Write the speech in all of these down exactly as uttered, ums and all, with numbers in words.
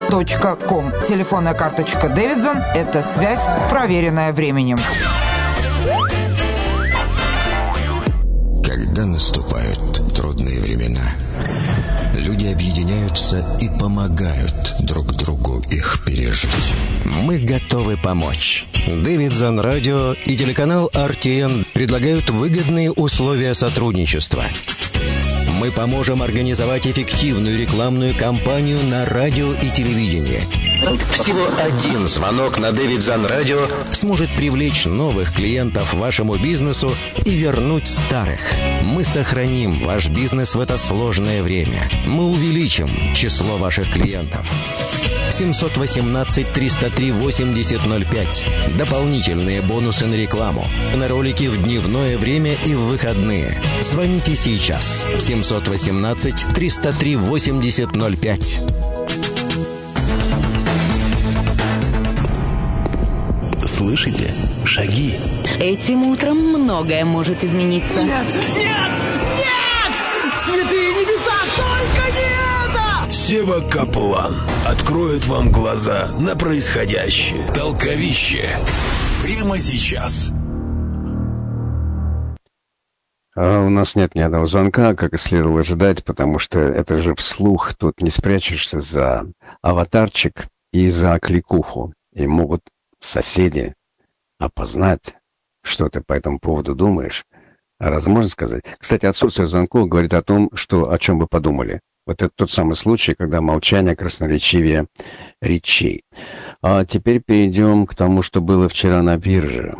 точка ком. Телефонная карточка Davidson – это связь, проверенная временем. Когда наступают трудные времена, люди объединяются и помогают друг другу их пережить. Мы готовы помочь. Davidson Radio и телеканал ар ти эн предлагают выгодные условия сотрудничества. Мы поможем организовать эффективную рекламную кампанию на радио и телевидении. Всего один звонок на Davidson Radio сможет привлечь новых клиентов вашему бизнесу и вернуть старых. Мы сохраним ваш бизнес в это сложное время. Мы увеличим число ваших клиентов. семь один восемь триста три восемьдесят ноль пять. Дополнительные бонусы на рекламу. На ролики в дневное время и в выходные. Звоните сейчас. семь один восемь триста три восемьдесят ноль пять. Слышите? Шаги. Этим утром многое может измениться. Нет! Нет! Нет! Святые небеса! Только не это! Сева Каплан откроет вам глаза на происходящее. Толковище. Прямо сейчас. А у нас нет ни одного звонка, как и следовало ожидать, потому что это же вслух, тут не спрячешься за аватарчик и за кликуху. И могут соседи опознать, что ты по этому поводу думаешь. А раз можно сказать? Кстати, отсутствие звонков говорит о том, что о чем вы подумали. Вот это тот самый случай, когда молчание красноречивее речей. А теперь перейдем к тому, что было вчера на бирже.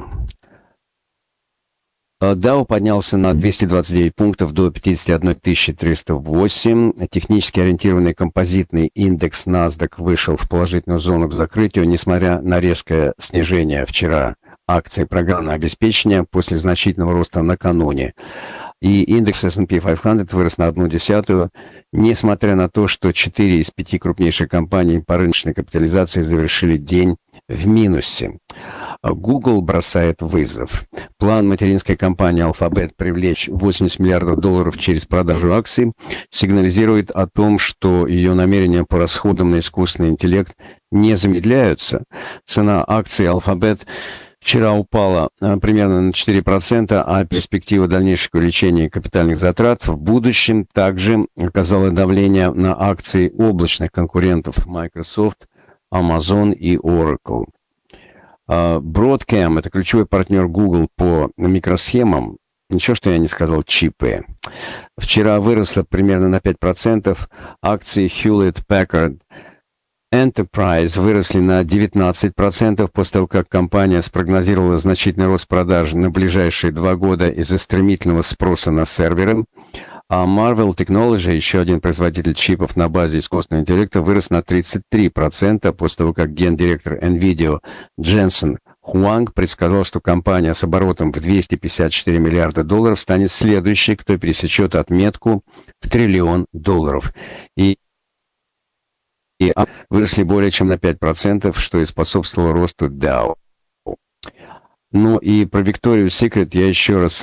Дао поднялся на двести двадцать девять пунктов до пятьдесят одна тысяча триста восемь. Технически ориентированный композитный индекс NASDAQ вышел в положительную зону к закрытию, несмотря на резкое снижение вчера акций программного обеспечения после значительного роста накануне. И индекс эс энд пи пятьсот вырос на одну десятую, несмотря на то, что четыре из пяти крупнейших компаний по рыночной капитализации завершили день в минусе. Google бросает вызов. План материнской компании Alphabet привлечь восемьдесят миллиардов долларов через продажу акций сигнализирует о том, что ее намерения по расходам на искусственный интеллект не замедляются. Цена акций Alphabet вчера упала а, примерно на четыре процента, а перспектива дальнейшего увеличения капитальных затрат в будущем также оказала давление на акции облачных конкурентов Microsoft, Amazon и Oracle. Broadcom — это ключевой партнер Google по микросхемам. Ничего, что я не сказал, чипы. Вчера выросло примерно на пять процентов. Акции Hewlett-Packard Enterprise выросли на девятнадцать процентов после того, как компания спрогнозировала значительный рост продаж на ближайшие два года из-за стремительного спроса на серверы. А Marvell Technology, еще один производитель чипов на базе искусственного интеллекта, вырос на тридцать три процента после того, как гендиректор NVIDIA Дженсен Хуанг предсказал, что компания с оборотом в двести пятьдесят четыре миллиарда долларов станет следующей, кто пересечет отметку в триллион долларов. И, и выросли более чем на пять процентов, что и способствовало росту Dow. Ну и про Victoria's Secret я еще раз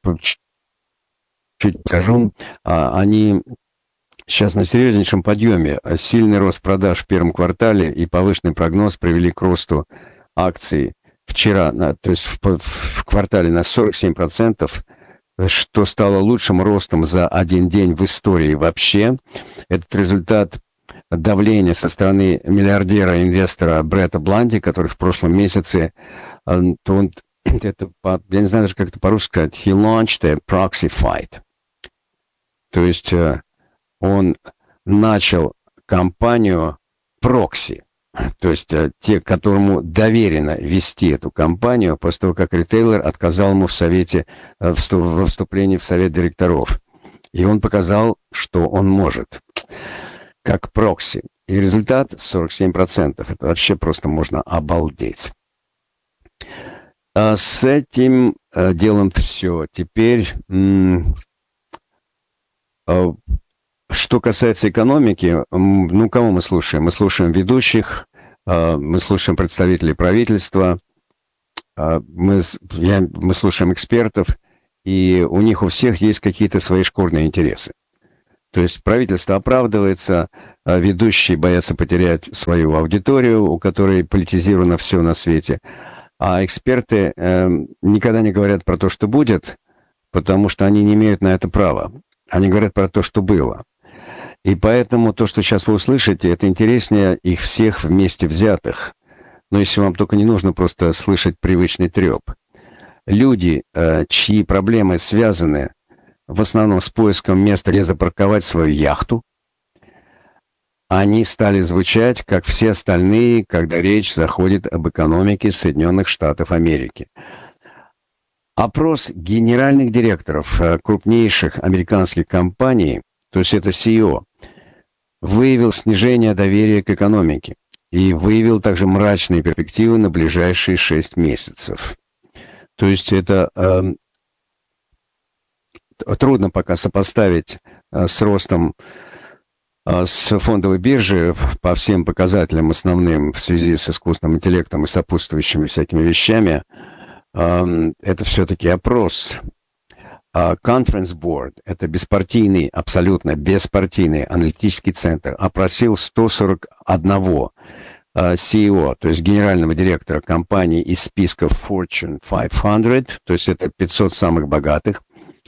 чуть скажу, они сейчас на серьезнейшем подъеме. Сильный рост продаж в первом квартале и повышенный прогноз привели к росту акций вчера, то есть в, в квартале на сорок семь процентов, что стало лучшим ростом за один день в истории вообще. Этот результат давления со стороны миллиардера-инвестора Бретта Бланди, который в прошлом месяце, он, это, я не знаю даже, как это по-русски сказать, he launched a proxy fight. То есть он начал кампанию прокси, то есть те, которому доверено вести эту кампанию, после того, как ритейлер отказал ему в совете, во вступлении в совет директоров. И он показал, что он может, как прокси. И результат сорок семь процентов. Это вообще просто можно обалдеть. А с этим делом все. Теперь... Что касается экономики, ну, кого мы слушаем? Мы слушаем ведущих, мы слушаем представителей правительства, мы, я, мы слушаем экспертов, и у них у всех есть какие-то свои шкурные интересы. То есть правительство оправдывается, ведущие боятся потерять свою аудиторию, у которой политизировано все на свете. А эксперты э, никогда не говорят про то, что будет, потому что они не имеют на это права. Они говорят про то, что было. И поэтому то, что сейчас вы услышите, это интереснее их всех вместе взятых. Но если вам только не нужно просто слышать привычный треп. Люди, э, чьи проблемы связаны в основном с поиском места, где запарковать свою яхту, они стали звучать, как все остальные, когда речь заходит об экономике Соединенных Штатов Америки. Опрос генеральных директоров крупнейших американских компаний, то есть это си и о, выявил снижение доверия к экономике и выявил также мрачные перспективы на ближайшие шесть месяцев. То есть это э, трудно пока сопоставить э, с ростом э, с фондовой биржи по всем показателям основным в связи с искусственным интеллектом и сопутствующими всякими вещами. Э, это все-таки опрос. Uh, Conference Board, это беспартийный, абсолютно беспартийный аналитический центр, опросил сто сорок один uh, си и о, то есть генерального директора компании из списка Fortune пятьсот, то есть это пятьсот самых богатых,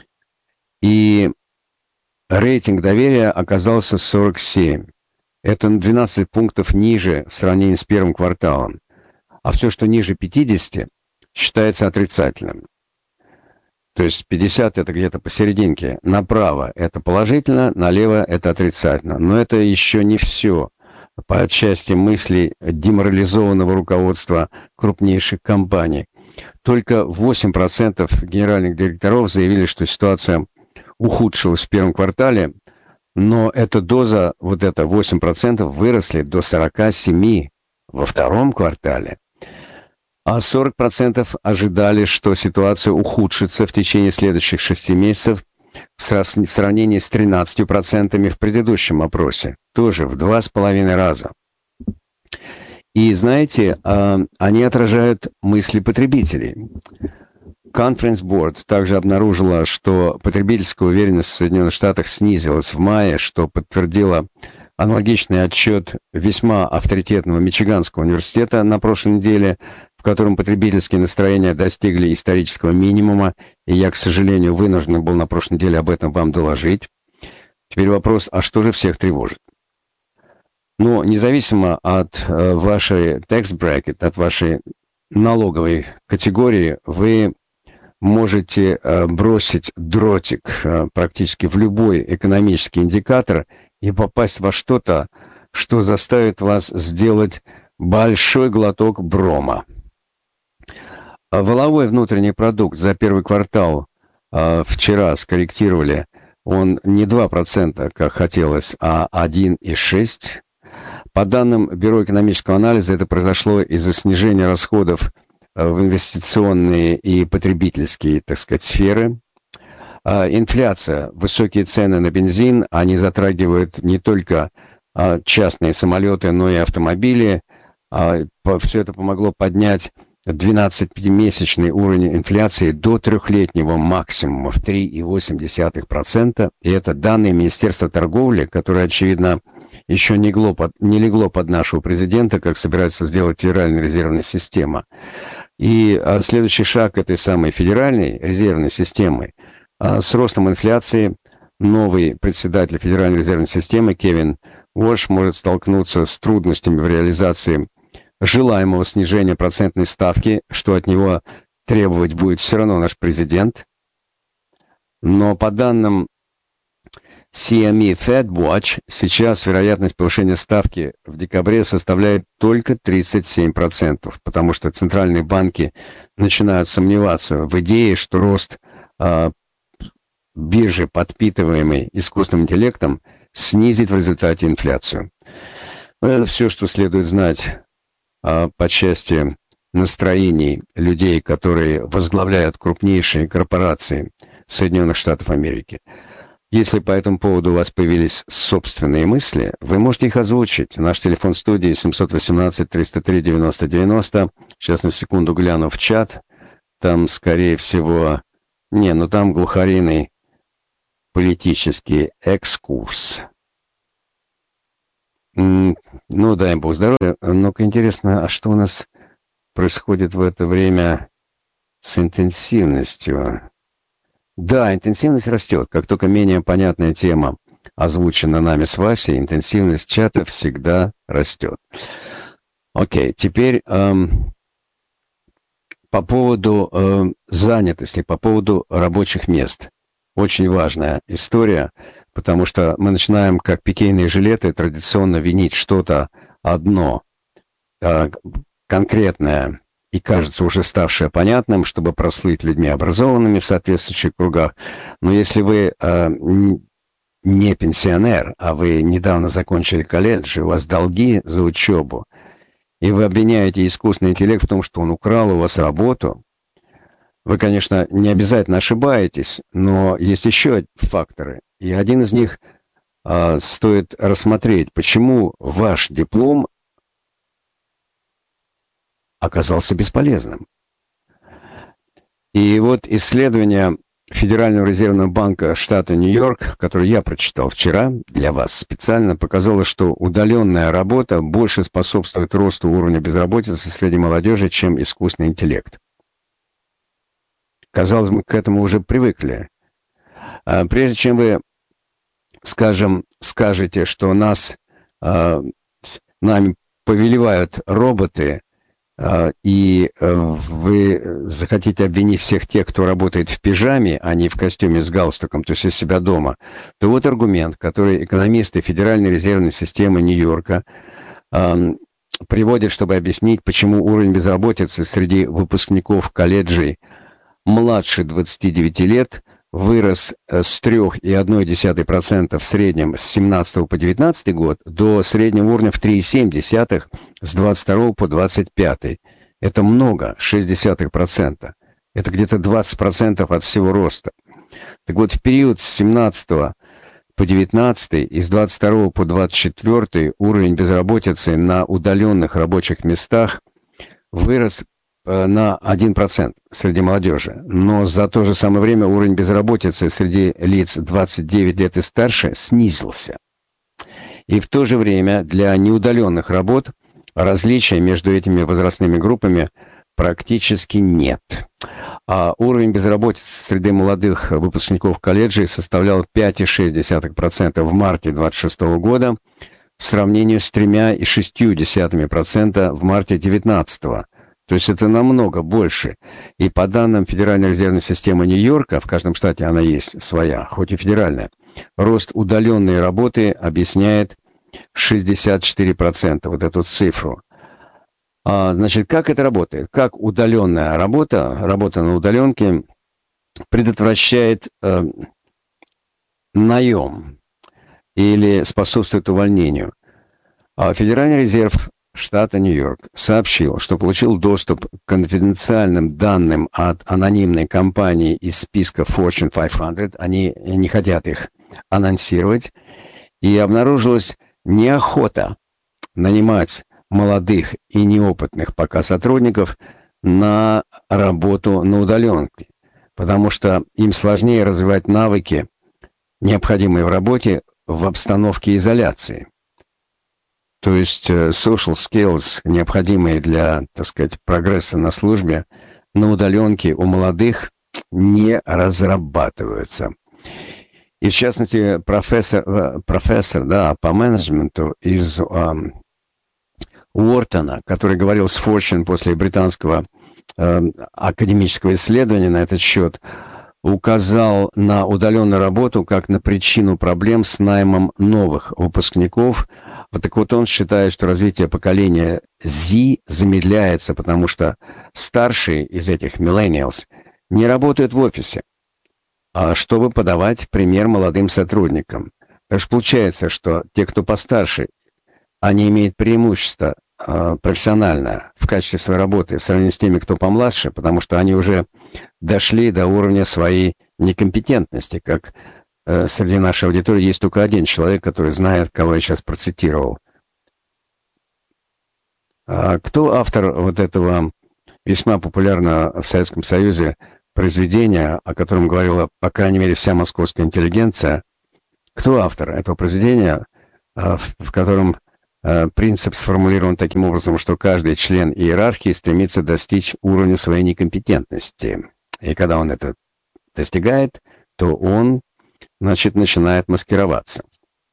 и рейтинг доверия оказался сорок семь. Это на двенадцать пунктов ниже в сравнении с первым кварталом, а все, что ниже пятидесяти, считается отрицательным. То есть пятьдесят это где-то посерединке. Направо это положительно, налево это отрицательно. Но это еще не все. По части мыслей деморализованного руководства крупнейших компаний. Только восемь процентов генеральных директоров заявили, что ситуация ухудшилась в первом квартале, но эта доза, вот эта восемь процентов, выросли до сорок семь процентов во втором квартале. А сорок процентов ожидали, что ситуация ухудшится в течение следующих шести месяцев в сравнении с тринадцатью процентами в предыдущем опросе. Тоже в два с половиной раза. И знаете, они отражают мысли потребителей. Conference Board также обнаружила, что потребительская уверенность в Соединенных Штатах снизилась в мае, что подтвердило аналогичный отчет весьма авторитетного Мичиганского университета на прошлой неделе, в котором потребительские настроения достигли исторического минимума, и я, к сожалению, вынужден был на прошлой неделе об этом вам доложить. Теперь вопрос, а что же всех тревожит? Но независимо от э, вашей tax bracket, от вашей налоговой категории, вы можете э, бросить дротик э, практически в любой экономический индикатор и попасть во что-то, что заставит вас сделать большой глоток брома. Валовой внутренний продукт за первый квартал э, вчера скорректировали. Он не два процента, как хотелось, а один целых шесть десятых. По данным Бюро экономического анализа, это произошло из-за снижения расходов в инвестиционные и потребительские, так сказать, сферы. Э, инфляция, высокие цены на бензин, они затрагивают не только э, частные самолеты, но и автомобили. Э, все это помогло поднять двенадцатимесячный уровень инфляции до трехлетнего максимума в три целых восемь десятых процента. И это данные Министерства торговли, которое, очевидно, еще не легло, под, не легло под нашего президента, как собирается сделать Федеральная резервная система. И а, следующий шаг этой самой Федеральной резервной системы а, с ростом инфляции новый председатель Федеральной резервной системы Кевин Уорш может столкнуться с трудностями в реализации желаемого снижения процентной ставки, что от него требовать будет все равно наш президент. Но по данным си эм и FedWatch, сейчас вероятность повышения ставки в декабре составляет только тридцать семь процентов, потому что центральные банки начинают сомневаться в идее, что рост э, биржи, подпитываемой искусственным интеллектом, снизит в результате инфляцию. Это все, что следует знать по части настроений людей, которые возглавляют крупнейшие корпорации Соединенных Штатов Америки. Если по этому поводу у вас появились собственные мысли, вы можете их озвучить. Наш телефон студии семь один восемь триста три девяносто девяносто. Сейчас на секунду гляну в чат. Там, скорее всего... Не, ну там глухариный политический экскурс. Ну, дай бог здоровья. Ну-ка, интересно, а что у нас происходит в это время с интенсивностью? Да, интенсивность растет. Как только менее понятная тема озвучена нами с Васей, интенсивность чата всегда растет. Окей, теперь эм, по поводу э, занятости, по поводу рабочих мест. Очень важная история, потому что мы начинаем, как пикейные жилеты, традиционно винить что-то одно, э, конкретное и, кажется, уже ставшее понятным, чтобы прослыть людьми образованными в соответствующих кругах. Но если вы э, не пенсионер, а вы недавно закончили колледж, у вас долги за учебу, и вы обвиняете искусственный интеллект в том, что он украл у вас работу, вы, конечно, не обязательно ошибаетесь, но есть еще факторы. И один из них э, стоит рассмотреть, почему ваш диплом оказался бесполезным. И вот исследование Федерального резервного банка штата Нью-Йорк, которое я прочитал вчера для вас специально, показало, что удаленная работа больше способствует росту уровня безработицы среди молодежи, чем искусственный интеллект. Казалось бы, к этому уже привыкли. А прежде чем вы, скажем, скажете, что нас, а, нами повелевают роботы, а, и а, вы захотите обвинить всех тех, кто работает в пижаме, а не в костюме с галстуком, то есть из себя дома, то вот аргумент, который экономисты Федеральной резервной системы Нью-Йорка а, приводят, чтобы объяснить, почему уровень безработицы среди выпускников колледжей младше двадцати девяти лет вырос с трёх целых одной десятой процента в среднем с семнадцатого по девятнадцатый год до среднего уровня в три целых семь десятых с двадцать второго по двадцать пятый. Это много, шесть десятых процента. Это где-то двадцать процентов от всего роста. Так вот, в период с семнадцатого по девятнадцатый и с двадцать второго по двадцать четвёртый уровень безработицы на удаленных рабочих местах вырос на один процент среди молодежи, но за то же самое время уровень безработицы среди лиц двадцати девяти лет и старше снизился. И в то же время для неудаленных работ различия между этими возрастными группами практически нет. А уровень безработицы среди молодых выпускников колледжей составлял пять целых шесть десятых процента в марте двадцать шестого года в сравнении с три целых шесть десятых процента в марте девятнадцатого. То есть это намного больше. И по данным Федеральной резервной системы Нью-Йорка, в каждом штате она есть своя, хоть и федеральная, рост удаленной работы объясняет шестьдесят четыре процента, вот эту цифру. А, значит, как это работает? Как удаленная работа, работа на удаленке, предотвращает э, наем или способствует увольнению? А Федеральный резерв штата Нью-Йорк сообщил, что получил доступ к конфиденциальным данным от анонимной компании из списка Fortune пятьсот, они не хотят их анонсировать, и обнаружилась неохота нанимать молодых и неопытных пока сотрудников на работу на удаленке, потому что им сложнее развивать навыки, необходимые в работе в обстановке изоляции. То есть social skills, необходимые для, так сказать, прогресса на службе, на удаленке у молодых не разрабатываются. И в частности, профессор, профессор да, по менеджменту из um, Уортона, который говорил с Fortune после британского uh, академического исследования на этот счет, указал на удаленную работу как на причину проблем с наймом новых выпускников. Вот так вот он считает, что развитие поколения Z замедляется, потому что старшие из этих millennials не работают в офисе, а чтобы подавать пример молодым сотрудникам. Так что получается, что те, кто постарше, они имеют преимущество э, профессиональное в качестве своей работы в сравнении с теми, кто помладше, потому что они уже дошли до уровня своей некомпетентности, как э, среди нашей аудитории есть только один человек, который знает, кого я сейчас процитировал. А кто автор вот этого весьма популярного в Советском Союзе произведение, о котором говорила, по крайней мере, вся московская интеллигенция. Кто автор этого произведения, в котором принцип сформулирован таким образом, что каждый член иерархии стремится достичь уровня своей некомпетентности. И когда он это достигает, то он, значит, начинает маскироваться.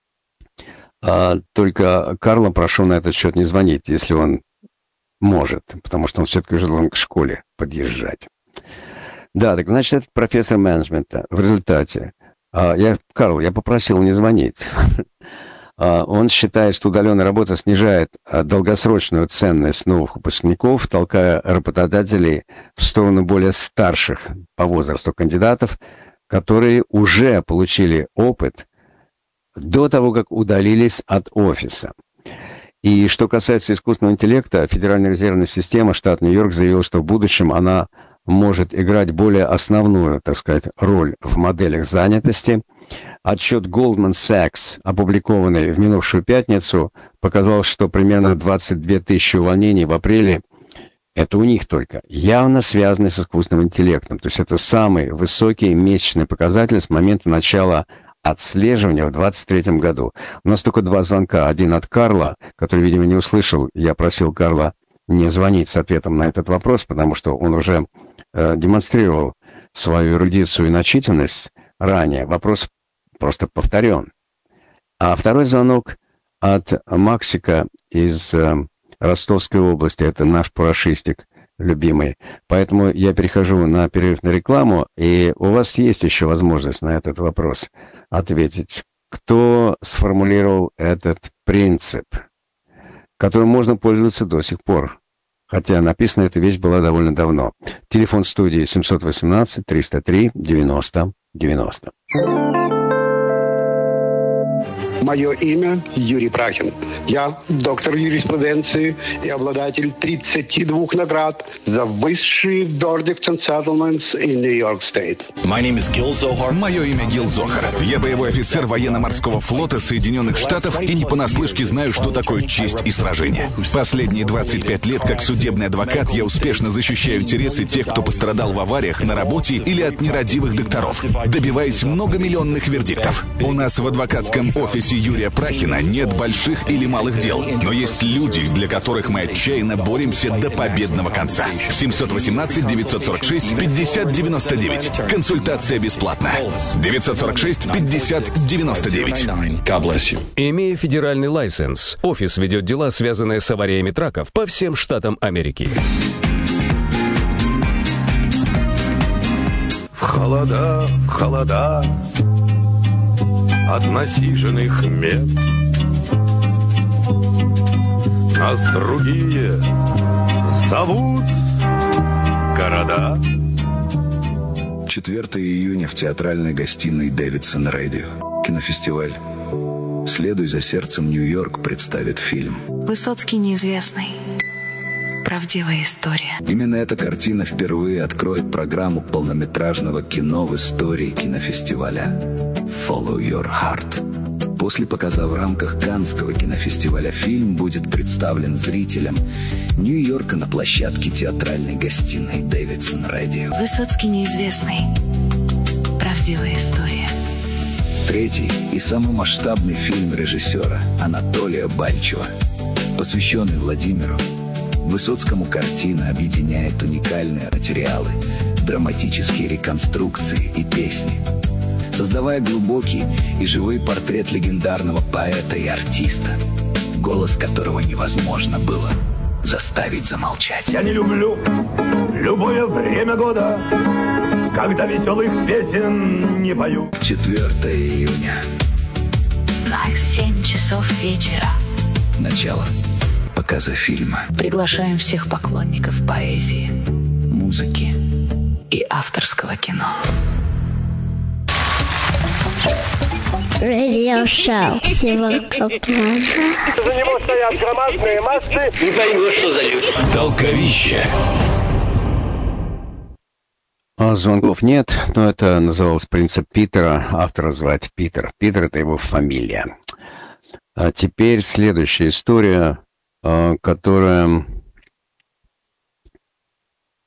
А только Карла прошу на этот счет не звонить, если он может, потому что он все-таки уже должен к школе подъезжать. Да, так значит, этот профессор менеджмента в результате... А, я, Карл, я попросил не звонить. а, он считает, что удаленная работа снижает а, долгосрочную ценность новых выпускников, толкая работодателей в сторону более старших по возрасту кандидатов, которые уже получили опыт до того, как удалились от офиса. И что касается искусственного интеллекта, Федеральная резервная система, штат Нью-Йорк, заявила, что в будущем она может играть более основную, так сказать, роль в моделях занятости. Отчет Goldman Sachs, опубликованный в минувшую пятницу, показал, что примерно двадцать две тысячи увольнений в апреле, это у них только, явно связаны с искусственным интеллектом. То есть это самый высокий месячный показатель с момента начала отслеживания в двадцать третьем году. У нас только два звонка. Один от Карла, который, видимо, не услышал. Я просил Карла не звонить с ответом на этот вопрос, потому что он уже э, демонстрировал свою эрудицию и начитанность ранее. Вопрос просто повторен. А второй звонок от Максика из э, Ростовской области. Это наш парашистик любимый. Поэтому я перехожу на перерыв на рекламу, и у вас есть еще возможность на этот вопрос ответить. Кто сформулировал этот принцип, которым можно пользоваться до сих пор? Хотя написана эта вещь была довольно давно. Телефон студии семь один восемь три ноль три девяносто девяносто. Мое имя Юрий Прахин. Я доктор юриспруденции и обладатель тридцати двух наград за высшие verdicts and settlements in New York State. My name is Gil Zohar. Мое имя Гил Зохар. Я боевой офицер военно-морского флота Соединенных Штатов и не понаслышке знаю, что такое честь и сражение. Последние двадцать пять лет как судебный адвокат я успешно защищаю интересы тех, кто пострадал в авариях на работе или от нерадивых докторов, добиваясь многомиллионных вердиктов. У нас в адвокатском офисе Юрия Прахина нет больших или малых дел, но есть люди, для которых мы отчаянно боремся до победного конца. семь один восемь девять сорок шесть пятьдесят девяносто девять. Консультация бесплатна. девять сорок шесть пятьдесят девяносто девять. Имея федеральный лайсенс, офис ведет дела, связанные с авариями траков по всем штатам Америки. В холода, в холода от насиженных мест нас другие зовут города. четвёртого июня в театральной гостиной Дэвидсон Радио. Кинофестиваль «Следуй за сердцем, Нью-Йорк» представит фильм Высоцкий неизвестный. Правдивая история. Именно эта картина впервые откроет программу полнометражного кино в истории кинофестиваля «Follow Your Heart». После показа в рамках Каннского кинофестиваля фильм будет представлен зрителям Нью-Йорка на площадке театральной гостиной Дэвидсон Радио. Высоцкий неизвестный. Правдивая история. Третий и самый масштабный фильм режиссера Анатолия Бальчева, посвященный Владимиру Высоцкому. Картина объединяет уникальные материалы, драматические реконструкции и песни, создавая глубокий и живой портрет легендарного поэта и артиста, голос которого невозможно было заставить замолчать. Я не люблю любое время года, когда веселых песен не пою. четвёртого июня. На семь часов вечера. Начало показа фильма. Приглашаем всех поклонников поэзии, музыки и авторского кино. Радиошоу. Сегодня За него стоят громадные массы. Не поймешь, что за люди. Толковище. А звонков нет, но это называлось принцип Питера. Автора звать Питер. Питер — это его фамилия. А теперь следующая история, которая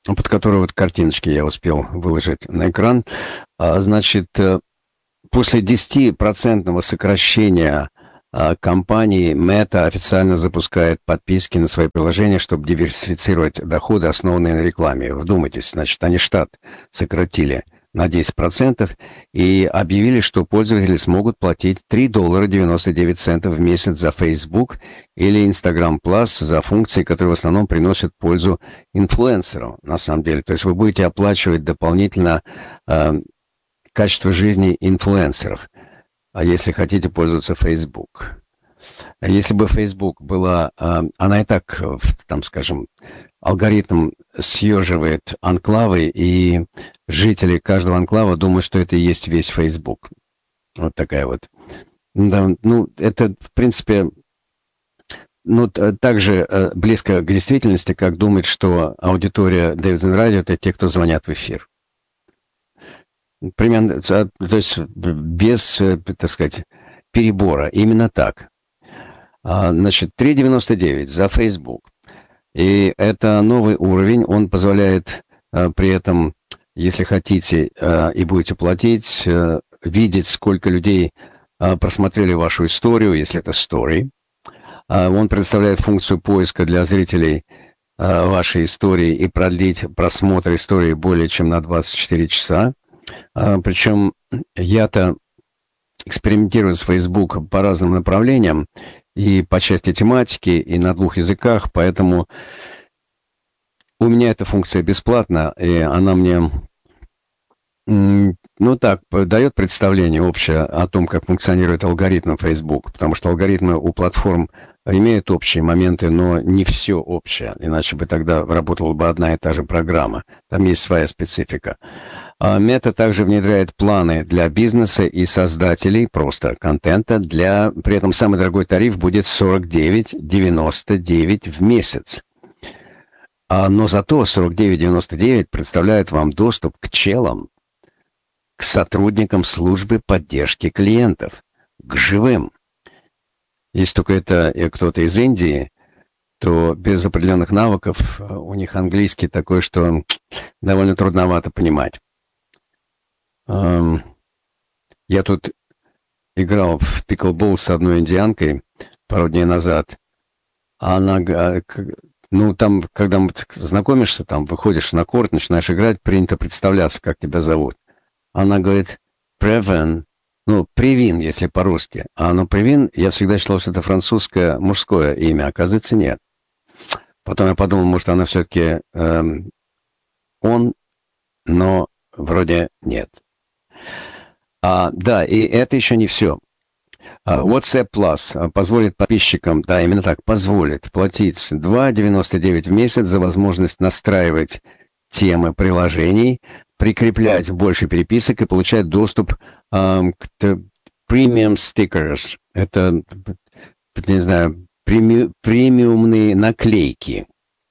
под которой вот картиночки я успел выложить на экран. Значит, после десятипроцентного сокращения компании Meta официально запускает подписки на свои приложения, чтобы диверсифицировать доходы, основанные на рекламе. Вдумайтесь, значит, они штат сократили на десять процентов и объявили, что пользователи смогут платить три доллара девяносто девять центов в месяц за Facebook или Instagram Plus за функции, которые в основном приносят пользу инфлюенсерам, на самом деле. То есть вы будете оплачивать дополнительно э, качество жизни инфлюенсеров, а если хотите пользоваться Facebook. Если бы Facebook была, она и так, там, скажем, алгоритм съеживает анклавы, и жители каждого анклава думают, что это и есть весь Facebook. Вот такая вот. Да, ну, это, в принципе, ну, так же близко к действительности, как думать, что аудитория Davidson Radio — это те, кто звонят в эфир. Примерно, то есть без, так сказать, перебора. Именно так. Значит, три девяносто девять за Facebook. И это новый уровень. Он позволяет при этом, если хотите и будете платить, видеть, сколько людей просмотрели вашу историю, если это story. Он предоставляет функцию поиска для зрителей вашей истории и продлить просмотр истории более чем на двадцать четыре часа. Причем я-то экспериментирую с Facebook по разным направлениям, и по части тематики, и на двух языках, поэтому у меня эта функция бесплатна, и она мне, ну так, дает представление общее о том, как функционирует алгоритм Facebook, потому что алгоритмы у платформ имеют общие моменты, но не все общее, иначе бы тогда работала бы одна и та же программа. Там есть своя специфика. Meta также внедряет планы для бизнеса и создателей просто контента. Для, при этом самый дорогой тариф будет сорок девять девяносто девять в месяц. Но зато сорок девять девяносто девять представляет вам доступ к челам, к сотрудникам службы поддержки клиентов, к живым. Если только это кто-то из Индии, то без определенных навыков у них английский такой, что довольно трудновато понимать. Я тут играл в пиклбол с одной индианкой пару дней назад. Она, ну, там, когда знакомишься, там, выходишь на корт, начинаешь играть, принято представляться, как тебя зовут. Она говорит, Превен, ну, Привин, если по-русски. А оно Привин, я всегда считал, что это французское мужское имя, оказывается, нет. Потом я подумал, может, она все-таки эм, он, но вроде нет. А, да, и это еще не все. WhatsApp Plus позволит подписчикам, да, именно так, позволит платить два девяносто девять в месяц за возможность настраивать темы приложений, прикреплять больше переписок и получать доступ эм, к Premium Stickers. Это, не знаю, преми, премиумные наклейки.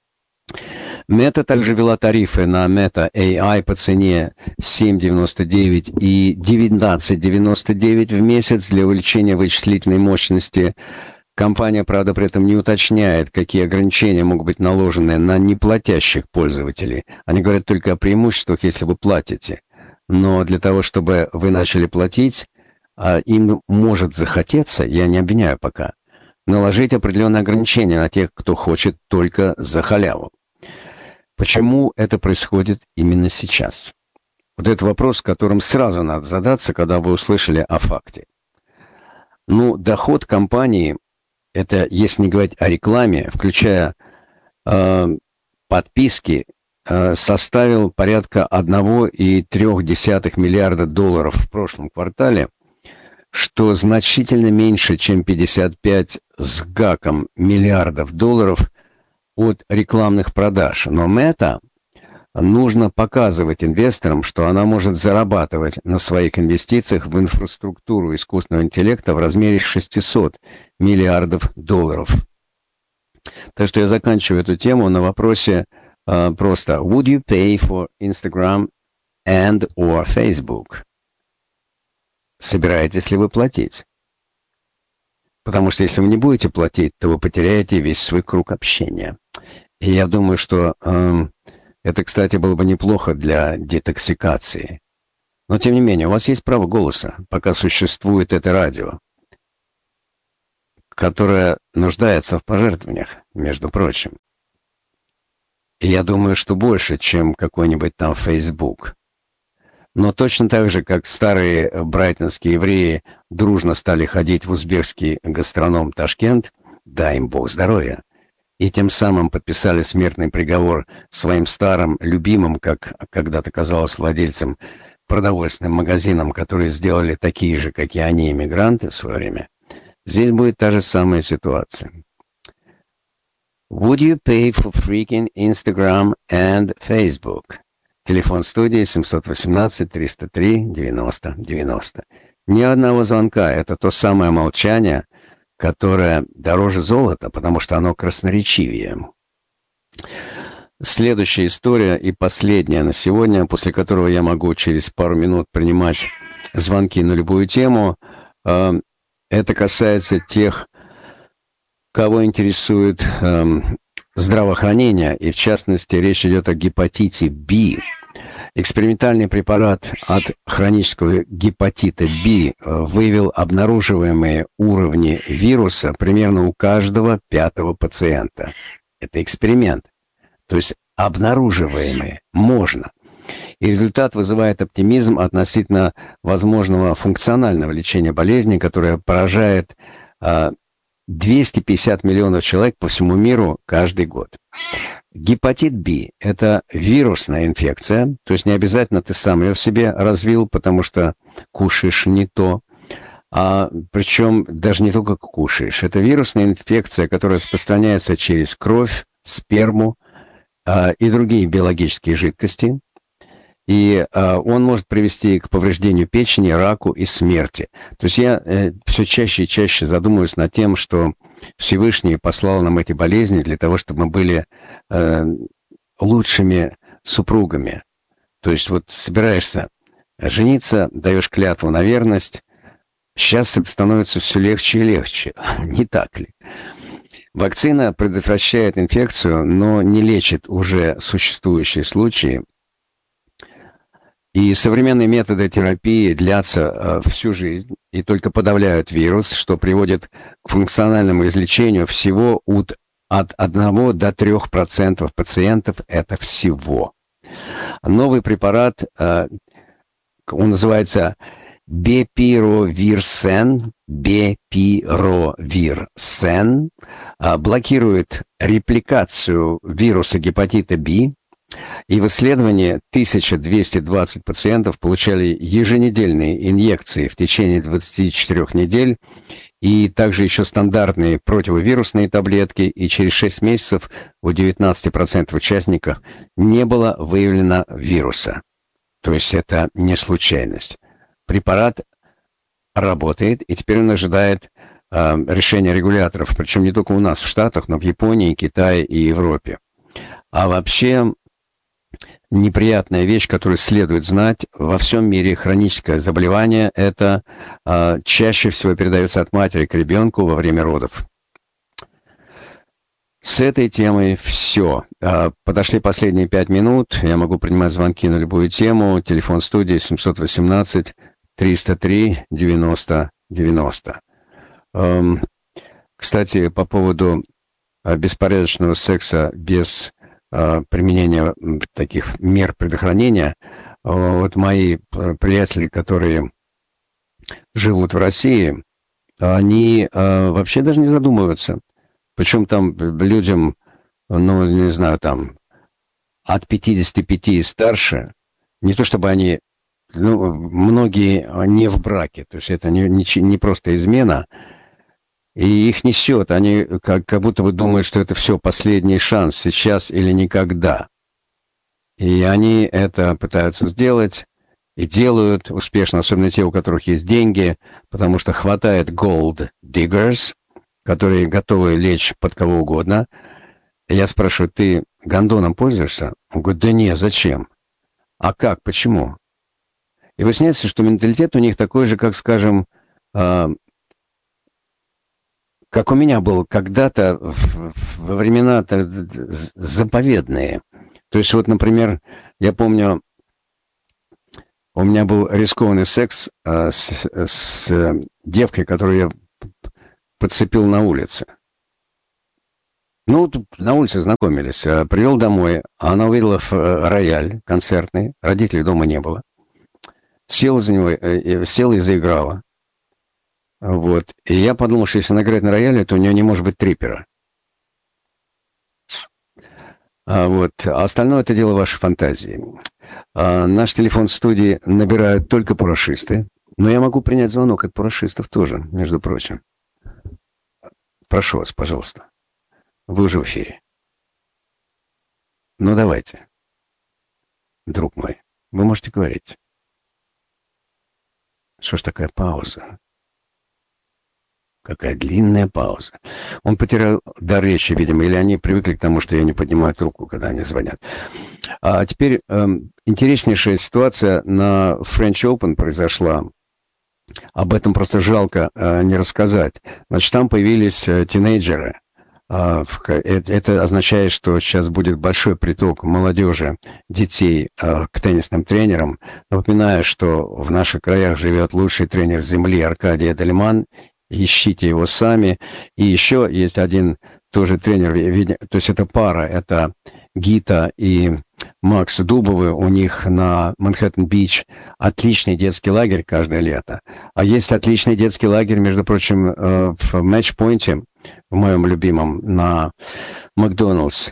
Meta также ввела тарифы на Meta эй ай по цене семь девяносто девять и девятнадцать девяносто девять в месяц для увеличения вычислительной мощности. Компания, правда, при этом не уточняет, какие ограничения могут быть наложены на неплатящих пользователей. Они говорят только о преимуществах, если вы платите. Но для того, чтобы вы начали платить, им может захотеться, я не обвиняю пока, наложить определенные ограничения на тех, кто хочет только за халяву. Почему это происходит именно сейчас? Вот это вопрос, с которым сразу надо задаться, когда вы услышали о факте. Ну, доход компании, это, если не говорить о рекламе, включая э, подписки, э, составил порядка одна и три десятых миллиарда долларов в прошлом квартале, что значительно меньше, чем пятьдесят пять с гаком миллиардов долларов от рекламных продаж. Но Meta нужно показывать инвесторам, что она может зарабатывать на своих инвестициях в инфраструктуру искусственного интеллекта в размере шестисот миллиардов долларов. Так что я заканчиваю эту тему на вопросе uh, просто Would you pay for Instagram and or Facebook? Собираетесь ли вы платить? Потому что если вы не будете платить, то вы потеряете весь свой круг общения. И я думаю, что э, Это, кстати, было бы неплохо для детоксикации. Но, тем не менее, у вас есть право голоса, пока существует это радио, которое нуждается в пожертвованиях, между прочим. И я думаю, что больше, чем какой-нибудь там Facebook. Но точно так же, как старые брайтонские евреи дружно стали ходить в узбекский гастроном Ташкент, дай им Бог здоровья, и тем самым подписали смертный приговор своим старым, любимым, как когда-то казалось владельцам, продовольственным магазинам, которые сделали такие же, как и они, иммигранты в свое время, здесь будет та же самая ситуация. Would you pay for freaking Instagram and Facebook? Телефон студии семь один восемь триста три девяносто девяносто. Ни одного звонка. Это то самое молчание, которое дороже золота, потому что оно красноречивее. Следующая история и последняя на сегодня, после которого я могу через пару минут принимать звонки на любую тему. Это касается тех, кого интересует эм, здравоохранение, и в частности речь идет о гепатите B. Экспериментальный препарат от хронического гепатита B выявил обнаруживаемые уровни вируса примерно у каждого пятого пациента. Это эксперимент. То есть обнаруживаемые можно. И результат вызывает оптимизм относительно возможного функционального лечения болезни, которая поражает э, двести пятьдесят миллионов человек по всему миру каждый год. Гепатит B – это вирусная инфекция, то есть не обязательно ты сам ее в себе развил, потому что кушаешь не то, а причем даже не только кушаешь. Это вирусная инфекция, которая распространяется через кровь, сперму а, и другие биологические жидкости. И э, он может привести к повреждению печени, раку и смерти. То есть я э, все чаще и чаще задумываюсь над тем, что Всевышний послал нам эти болезни для того, чтобы мы были э, лучшими супругами. То есть вот собираешься жениться, даешь клятву на верность, сейчас это становится все легче и легче. Не так ли? Вакцина предотвращает инфекцию, но не лечит уже существующие случаи. И современные методы терапии длятся э, всю жизнь и только подавляют вирус, что приводит к функциональному излечению всего от, от одного до трёх процентов пациентов. Это всего. Новый препарат, э, он называется Бепировирсен, Бепировирсен, э, блокирует репликацию вируса гепатита B. И в исследовании тысяча двести двадцать пациентов получали еженедельные инъекции в течение двадцати четырёх недель, и также еще стандартные противовирусные таблетки, и через шесть месяцев у девятнадцати процентов участников не было выявлено вируса. То есть это не случайность. Препарат работает, и теперь он ожидает э, решения регуляторов, причем не только у нас в Штатах, но в Японии, Китае и Европе. А вообще... неприятная вещь, которую следует знать: во всем мире хроническое заболевание это э, чаще всего передается от матери к ребенку во время родов. С этой темой все. Э, подошли последние пять минут. Я могу принимать звонки на любую тему. Телефон студии семь один восемь триста три девяносто девяносто. Эм, кстати, по поводу э, беспорядочного секса без применение таких мер предохранения. Вот мои приятели, которые живут в России, они вообще даже не задумываются. Причем там людям, ну, не знаю, там от пятидесяти пяти и старше, не то чтобы они, ну, многие не в браке, то есть это не, не, не просто измена, и их несет, они как, как будто бы думают, что это все последний шанс, сейчас или никогда. И они это пытаются сделать, и делают успешно, особенно те, у которых есть деньги, потому что хватает gold diggers, которые готовы лечь под кого угодно. И я спрашиваю: ты гондоном пользуешься? Он говорит: да не, зачем? А как, почему? И выясняется, что менталитет у них такой же, как, скажем, как у меня был когда-то во времена заповедные. То есть вот, например, я помню, у меня был рискованный секс э, с, с э, девкой, которую я подцепил на улице. Ну, на улице знакомились. Э, привел домой, она увидела э, рояль концертный, родителей дома не было. Села за него, э, села и заиграла. Вот. И я подумал, что если она играет на рояле, то у нее не может быть триппера. А вот. А остальное это дело вашей фантазии. А наш телефон в студии набирают только парашисты. Но я могу принять звонок от парашистов тоже, между прочим. Прошу вас, пожалуйста. Вы уже в эфире. Ну, давайте. Друг мой, вы можете говорить. Что ж такая пауза? Какая длинная пауза. Он потерял дар речи, видимо, или они привыкли к тому, что я не поднимаю трубку, когда они звонят. А теперь э, интереснейшая ситуация на French Open произошла. Об этом просто жалко э, не рассказать. Значит, там появились э, тинейджеры. Э, в, это, это означает, что сейчас будет большой приток молодежи, детей э, к теннисным тренерам. Напоминаю, что в наших краях живет лучший тренер Земли Аркадий Эдельман. Ищите его сами. И еще есть один тоже тренер, то есть это пара, это Гита и Макс Дубовы. У них на Манхэттен-Бич отличный детский лагерь каждое лето. А есть отличный детский лагерь, между прочим, в Матчпойнте, в моем любимом, на Макдоналдс.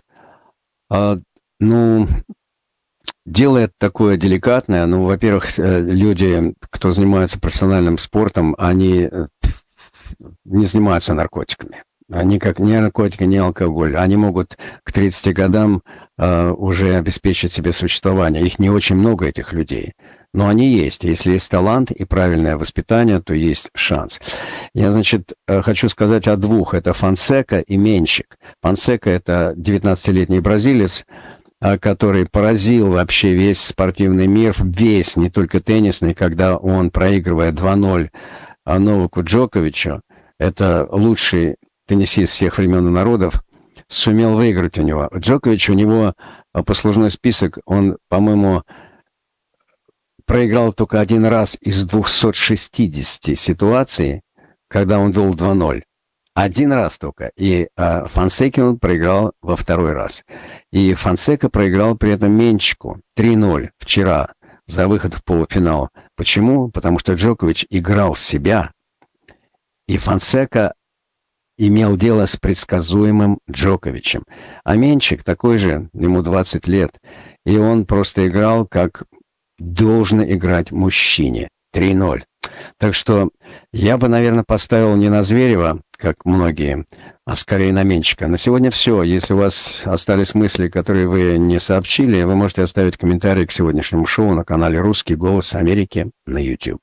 Ну, дело это такое деликатное. Ну, во-первых, люди, кто занимается профессиональным спортом, они не занимаются наркотиками. Они как ни наркотики, ни алкоголь. Они могут к тридцати годам э, уже обеспечить себе существование. Их не очень много, этих людей. Но они есть. Если есть талант и правильное воспитание, то есть шанс. Я, значит, хочу сказать о двух. Это Фонсека и Менчик. Фонсека — это девятнадцатилетний бразилец, который поразил вообще весь спортивный мир, весь, не только теннисный, когда он, проигрывая два ноль Новаку Джоковичу, это лучший теннисист всех времен и народов, сумел выиграть у него. Джокович, у него послужной список, он, по-моему, проиграл только один раз из двухсот шестидесяти ситуаций, когда он вел два ноль. Один раз только. И а, Фонсеке он проиграл во второй раз. И Фонсека проиграл при этом Менчику три ноль вчера за выход в полуфинал. Почему? Потому что Джокович играл себя, и Фонсека имел дело с предсказуемым Джоковичем. А Менчик такой же, ему двадцать лет, и он просто играл, как должно играть мужчине. три ноль. Так что я бы, наверное, поставил не на Зверева, как многие, а скорее на Менчика. На сегодня все. Если у вас остались мысли, которые вы не сообщили, вы можете оставить комментарий к сегодняшнему шоу на канале «Русский голос Америки» на YouTube.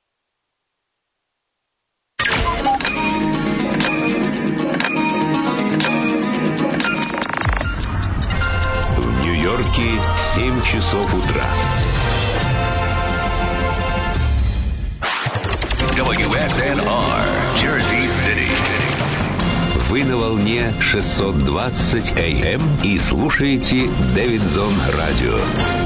В Нью-Йорке семь часов утра. дабл ю эс эн ар, Jersey City. Вы на волне шестьсот двадцать эй эм и слушаете Дэвидсон Радио.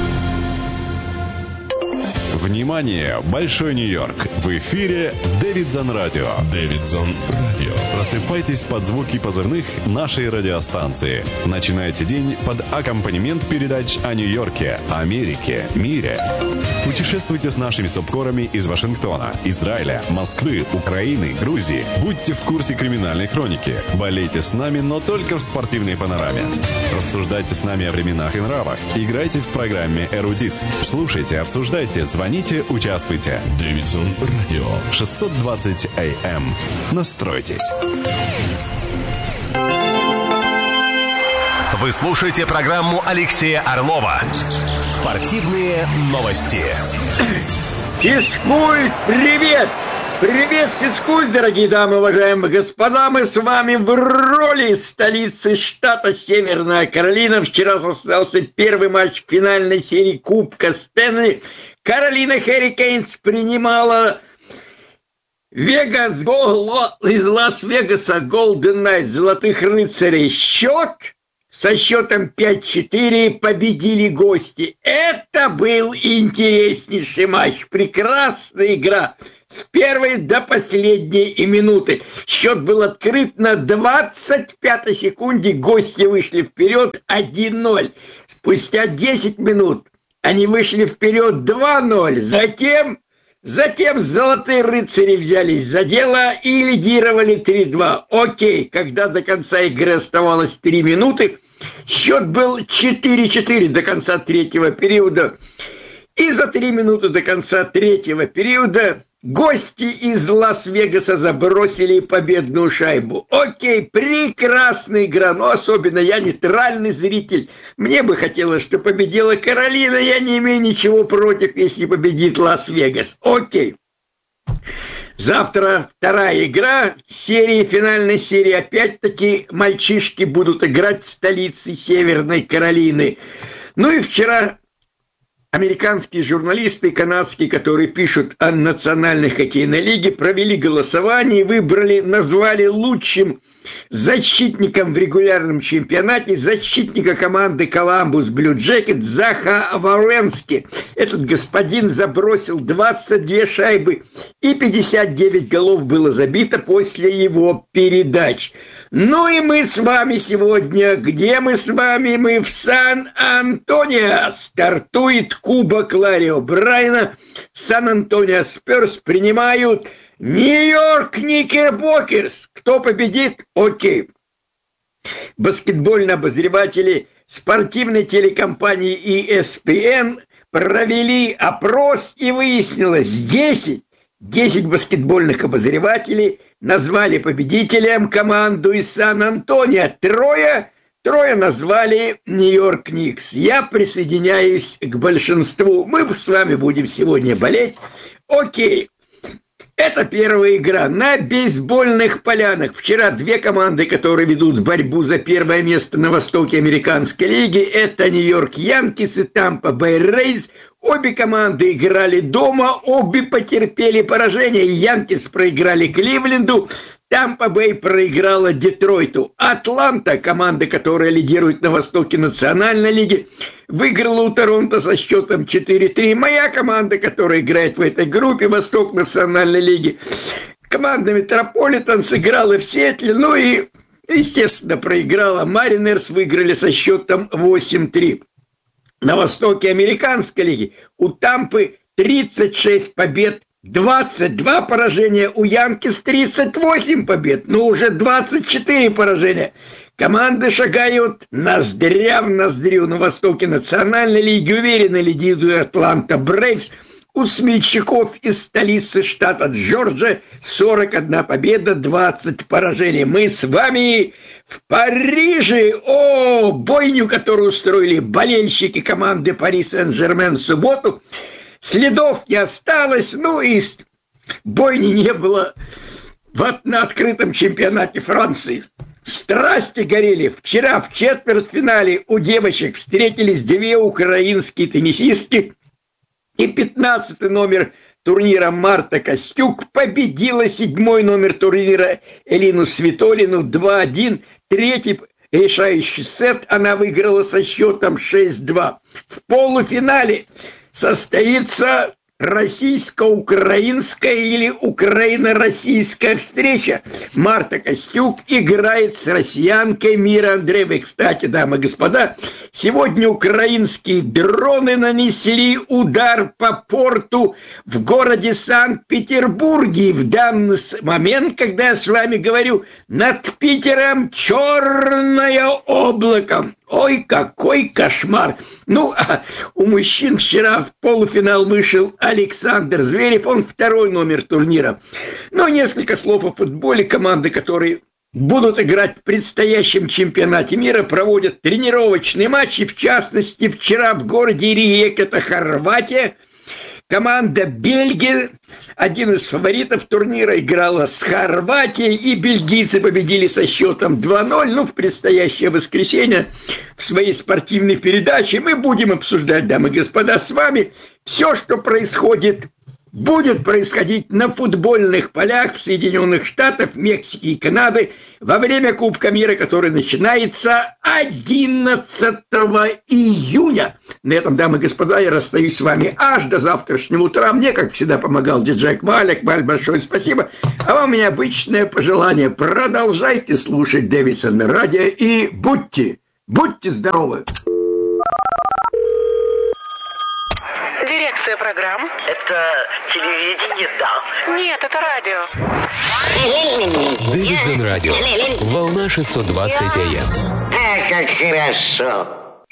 Внимание! Большой Нью-Йорк! В эфире Дэвидсон Радио. Дэвидсон Радио. Просыпайтесь под звуки позывных нашей радиостанции. Начинайте день под аккомпанемент передач о Нью-Йорке, Америке, мире. Путешествуйте с нашими субкорами из Вашингтона, Израиля, Москвы, Украины, Грузии. Будьте в курсе криминальной хроники. Болейте с нами, но только в спортивной панораме. Рассуждайте с нами о временах и нравах. Играйте в программе «Эрудит». Слушайте, обсуждайте, звоните, участвуйте. Дэвидсон Радио. шестьсот двадцать эй эм. Настройтесь. Вы слушаете программу Алексея Орлова «Спортивные новости». Физкульт, привет! Привет, физкульт, дорогие дамы, уважаемые господа. Мы с вами в роли столицы штата Северная Каролина. Вчера состоялся первый матч финальной серии Кубка Стэнли. Каролина Херрикейнс принимала Вегас Гол из Лас-Вегаса Голден Найт, Золотых рыцарей. Счет со счетом пять-четыре победили гости. Это был интереснейший матч. Прекрасная игра. С первой до последней минуты. Счет был открыт на двадцать пятой секунде. Гости вышли вперед один ноль. Спустя десять минут они вышли вперед два ноль. Затем, затем золотые рыцари взялись за дело и лидировали три два. Окей, когда до конца игры оставалось три минуты, счет был четыре-четыре до конца третьего периода. И за три минуты до конца третьего периода гости из Лас-Вегаса забросили победную шайбу. Окей, прекрасная игра, но особенно я нейтральный зритель. Мне бы хотелось, чтобы победила Каролина. Я не имею ничего против, если победит Лас-Вегас. Окей. Завтра вторая игра серии, финальной серии. Опять-таки мальчишки будут играть в столице Северной Каролины. Ну и вчера американские журналисты, канадские, которые пишут о Национальной хоккейной лиге, провели голосование и выбрали, назвали лучшим защитником в регулярном чемпионате защитника команды Коламбус Блю Джекет Заха Варенски. Этот господин забросил двадцать две шайбы и пятьдесят девять голов было забито после его передач. Ну и мы с вами сегодня, где мы с вами? Мы в Сан-Антонио. Стартует Кубок Ларри О'Брайена. Сан-Антонио Спёрс принимают Нью-Йорк Никербокерс. Кто победит? Окей. Баскетбольные обозреватели спортивной телекомпании и эс пи эн провели опрос и выяснилось, десять баскетбольных обозревателей назвали победителем команду из Сан-Антонио. Трое, трое назвали Нью-Йорк Никс. Я присоединяюсь к большинству. Мы с вами будем сегодня болеть. Окей. Это первая игра на бейсбольных полянах. Вчера две команды, которые ведут борьбу за первое место на востоке американской лиги, это Нью-Йорк Янкис и Тампа Бэй Рейз. Обе команды играли дома, обе потерпели поражение. Янкис проиграли Кливленду, Тампа Бэй проиграла Детройту. Атланта, команда, которая лидирует на востоке Национальной лиги, выиграла у Торонто со счетом четыре три. Моя команда, которая играет в этой группе, Восток Национальной лиги, команда Метрополитен, сыграла в Сиэтле, ну и, естественно, проиграла. Маринерс выиграли со счетом восемь три. На востоке Американской лиги у Тампы тридцать шесть побед, двадцать два поражения, у Янкис тридцать восемь побед, но уже двадцать четыре поражения. Команды шагают ноздря в ноздрю. На востоке Национальной лиги уверенно лидирует Атланта Брейвс. У смельчаков из столицы штата Джорджия сорок одна победа, двадцать поражений. Мы с вами в Париже. О, бойню, которую устроили болельщики команды Пари Сен-Жермен в субботу. Следов не осталось, ну и бойни не было в, на открытом чемпионате Франции. Страсти горели. Вчера в четвертьфинале у девочек встретились две украинские теннисистки. И пятнадцатый номер турнира Марта Костюк победила седьмой номер турнира Элину Свитолину два один. Третий решающий сет она выиграла со счетом шесть два. В полуфинале состоится российско-украинская или украино-российская встреча. Марта Костюк играет с россиянкой Мира Андреевой. Кстати, дамы и господа, сегодня украинские дроны нанесли удар по порту в городе Санкт-Петербурге. И в данный момент, когда я с вами говорю, над Питером черное облако. Ой, какой кошмар! Ну, а у мужчин вчера в полуфинал вышел Александр Зверев, он второй номер турнира. Но несколько слов о футболе. Команды, которые будут играть в предстоящем чемпионате мира, проводят тренировочные матчи. В частности, вчера в городе Риека, это Хорватия, команда Бельгии, один из фаворитов турнира, играла с Хорватией, и бельгийцы победили со счетом два ноль. Ну, в предстоящее воскресенье в своей спортивной передаче мы будем обсуждать, дамы и господа, с вами все, что происходит будет происходить на футбольных полях в Соединенных Штатах, Мексики и Канады во время Кубка мира, который начинается одиннадцатого июня. На этом, дамы и господа, я расстаюсь с вами аж до завтрашнего утра. Мне, как всегда, помогал диджей Акмаль. Акмаль, большое спасибо. А вам у меня обычное пожелание. Продолжайте слушать Дэвидсон радио и будьте, будьте здоровы. Дирекция программ. Это телевидение, да? Нет, это радио. Дэвидсон радио. Волна шестьсот двадцать эй эм. А, как хорошо.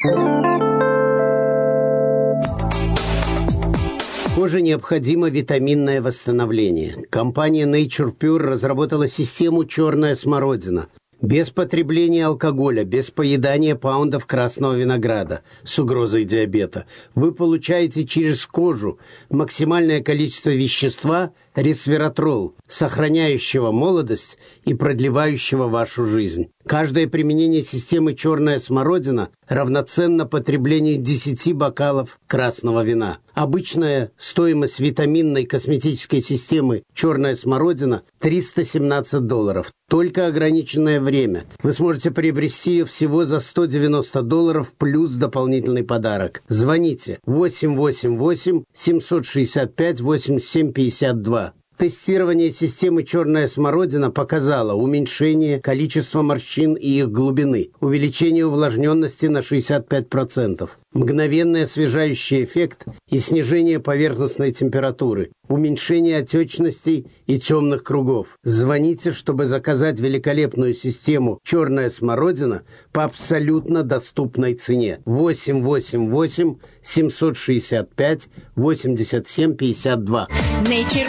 Коже необходимо витаминное восстановление. Компания Nature Pure разработала систему «Черная смородина». Без потребления алкоголя, без поедания паундов красного винограда с угрозой диабета вы получаете через кожу максимальное количество вещества ресвератрол, сохраняющего молодость и продлевающего вашу жизнь. Каждое применение системы «Черная смородина» равноценно потреблению десяти бокалов красного вина. Обычная стоимость витаминной косметической системы «Черная смородина» триста семнадцать долларов. Только ограниченное время. Вы сможете приобрести ее всего за сто девяносто долларов плюс дополнительный подарок. Звоните восемь восемь восемь семь шесть пять восемь семь пять два. Тестирование системы «Черная смородина» показало уменьшение количества морщин и их глубины, увеличение увлажненности на шестьдесят пять процентов, мгновенный освежающий эффект и снижение поверхностной температуры, уменьшение отечностей и темных кругов. Звоните, чтобы заказать великолепную систему «Черная смородина» по абсолютно доступной цене. восемь восемь восемь семь шесть пять восемь семь пять два. Nature